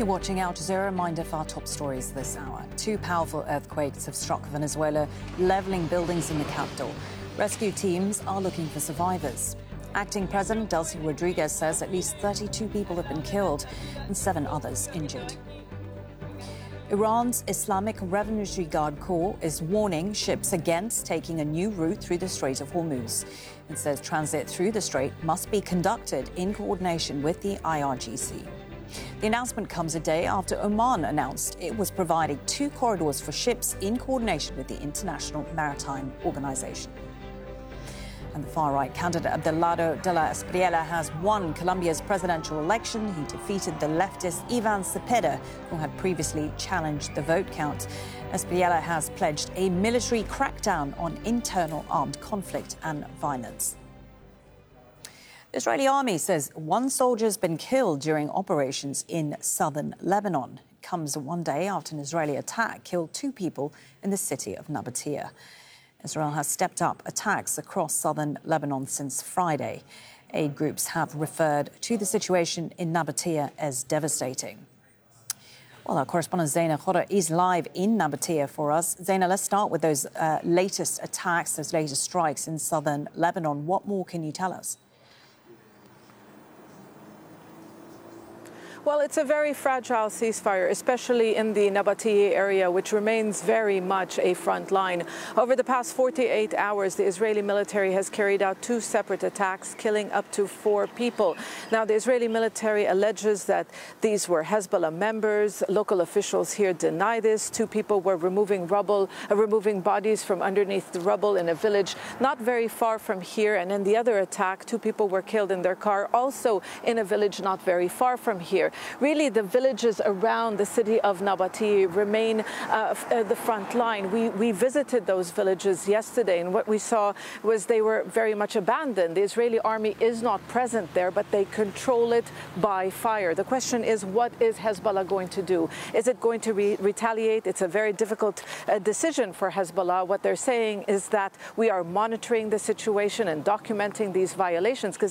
You're watching Al Jazeera. Reminder for our top stories this hour. Two powerful earthquakes have struck Venezuela, leveling buildings in the capital. Rescue teams are looking for survivors. Acting President Delcy Rodriguez says at least 32 people have been killed and 7 others injured. Iran's Islamic Revolutionary Guard Corps is warning ships against taking a new route through the Strait of Hormuz. It says transit through the strait must be conducted in coordination with the IRGC. The announcement comes a day after Oman announced it was providing 2 corridors for ships in coordination with the International Maritime Organization. And the far-right candidate Abelardo de la Espriella has won Colombia's presidential election. He defeated the leftist Ivan Cepeda, who had previously challenged the vote count. Espriella has pledged a military crackdown on internal armed conflict and violence. The Israeli army says 1 soldier has been killed during operations in southern Lebanon. It comes 1 day after an Israeli attack killed 2 people in the city of Nabatea. Israel has stepped up attacks across southern Lebanon since Friday. Aid groups have referred to the situation in Nabatea as devastating. Well, our correspondent Zaina Khora is live in Nabatea for us. Zaina, let's start with those latest attacks, those latest strikes in southern Lebanon. What more can you tell us? Well, it's a very fragile ceasefire, especially in the Nabatea area, which remains very much a front line. Over the past 48 hours, the Israeli military has carried out 2 separate attacks, killing up to 4 people. Now, the Israeli military alleges that these were Hezbollah members. Local officials here deny this. 2 people were removing bodies from underneath the rubble in a village not very far from here. And in the other attack, 2 people were killed in their car, also in a village not very far from here. Really, the villages around the city of Nabatea remain the front line. We visited those villages yesterday, and what we saw was they were very much abandoned. The Israeli army is not present there, but they control it by fire. The question is, what is Hezbollah going to do? Is it going to retaliate? It's a very difficult decision for Hezbollah. What they're saying is that we are monitoring the situation and documenting these violations, because